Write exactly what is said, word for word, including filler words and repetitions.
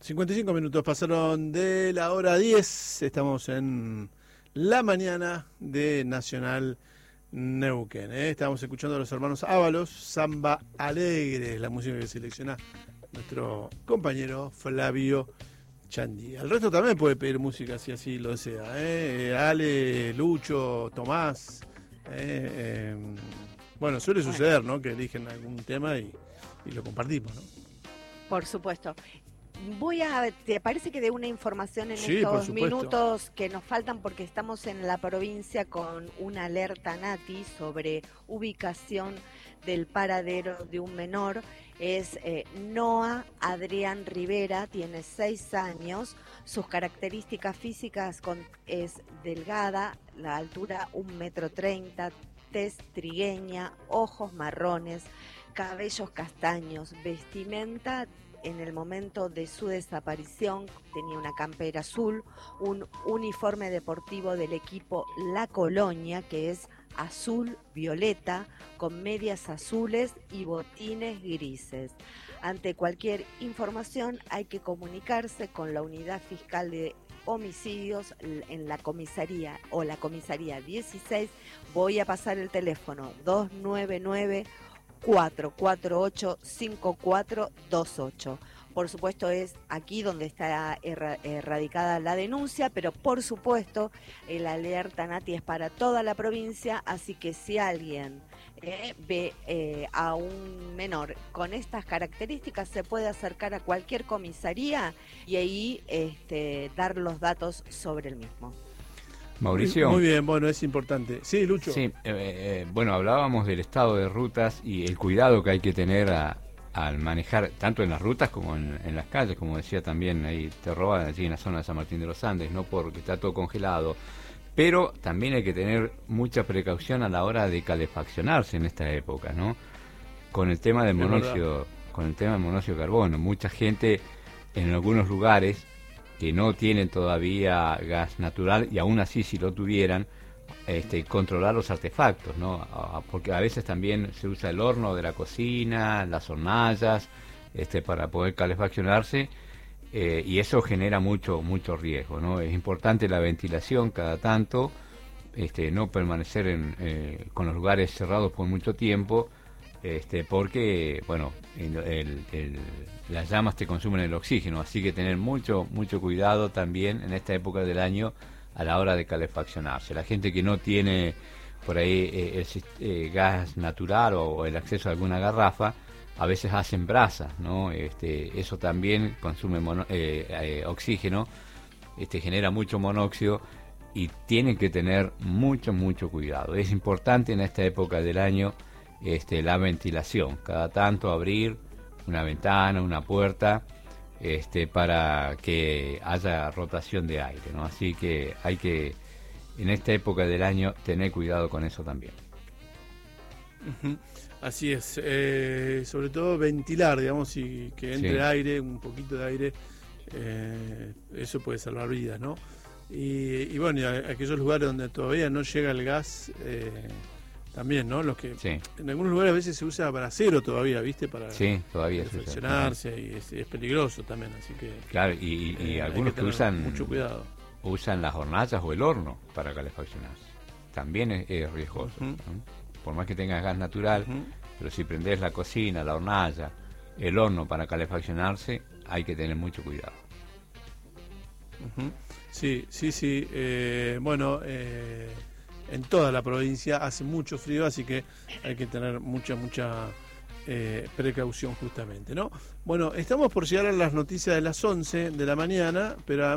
cincuenta y cinco minutos pasaron de la hora diez. Estamos en la mañana de Nacional Neuquén. ¿eh? Estamos escuchando a los hermanos Ábalos, Samba Alegre, la música que selecciona nuestro compañero Flavio Chandi. Al resto también puede pedir música si así lo desea. ¿eh? Ale, Lucho, Tomás. ¿eh? Eh, bueno, suele suceder, ¿no? Que eligen algún tema y, y lo compartimos, ¿no? Por supuesto. Voy a, ¿te parece que dé una información en sí, estos minutos que nos faltan porque estamos en la provincia con una alerta Nati sobre ubicación del paradero de un menor? Es eh, Noah Adrián Rivera, tiene seis años, sus características físicas con, es delgada, la altura un metro treinta, tez trigueña, ojos marrones, cabellos castaños, vestimenta. En el momento de su desaparición tenía una campera azul, un uniforme deportivo del equipo La Colonia, que es azul violeta, con medias azules y botines grises. Ante cualquier información hay que comunicarse con la unidad fiscal de homicidios en la comisaría o la comisaría dieciséis. Voy a pasar el teléfono dos nueve nueve, cuatro cuatro ocho, cinco cuatro dos ocho. Por supuesto es aquí donde está erradicada la denuncia, pero por supuesto el alerta Nati es para toda la provincia, así que si alguien eh, ve eh, a un menor con estas características se puede acercar a cualquier comisaría y ahí este, dar los datos sobre el mismo. Mauricio. Muy bien, bueno, es importante. Sí, Lucho. Sí, eh, eh, bueno, hablábamos del estado de rutas y el cuidado que hay que tener a, al manejar, tanto en las rutas como en, en las calles, como decía también, ahí te roban allí en la zona de San Martín de los Andes, no porque está todo congelado, pero también hay que tener mucha precaución a la hora de calefaccionarse en esta época, ¿no? Con el tema del monóxido, con el tema del monóxido de carbono, mucha gente en algunos lugares que no tienen todavía gas natural y aún así si lo tuvieran, este, controlar los artefactos, ¿no? Porque a veces también se usa el horno de la cocina, las hornallas, este, para poder calefaccionarse eh, y eso genera mucho mucho riesgo, ¿no? Es importante la ventilación cada tanto, este, no permanecer en, eh, con los lugares cerrados por mucho tiempo, este, porque bueno, el, el, el, las llamas te consumen el oxígeno, así que tener mucho mucho cuidado también en esta época del año a la hora de calefaccionarse. La gente que no tiene por ahí eh, el eh, gas natural o, o el acceso a alguna garrafa, a veces hacen brasas, ¿no? Este, eso también consume mono, eh, eh, oxígeno, este, genera mucho monóxido y tienen que tener mucho mucho cuidado. Es importante en esta época del año este, la ventilación, cada tanto abrir una ventana, una puerta, este, para que haya rotación de aire, ¿no? Así que hay que, en esta época del año, tener cuidado con eso también. Uh-huh. Así es, eh, sobre todo ventilar, digamos, y que entre sí. aire, un poquito de aire, eh, eso puede salvar vidas, ¿no? Y, y bueno, y a, a aquellos lugares donde todavía no llega el gas, eh, también, ¿no? Los que sí. En algunos lugares a veces se usa para acero todavía, ¿viste? Para sí, todavía reflexionarse y es, es peligroso también, así que claro, y, y eh, algunos que, que usan mucho cuidado. Usan las hornallas o el horno para calefaccionarse. También es, es riesgoso, uh-huh. ¿no? Por más que tengas gas natural, uh-huh. pero si prendés la cocina, la hornalla, el horno para calefaccionarse, hay que tener mucho cuidado. Uh-huh. Sí, sí, sí. Eh, bueno, eh, en toda la provincia hace mucho frío, así que hay que tener mucha, mucha eh, precaución justamente, ¿no? Bueno, estamos por llegar a las noticias de las once de la mañana, pero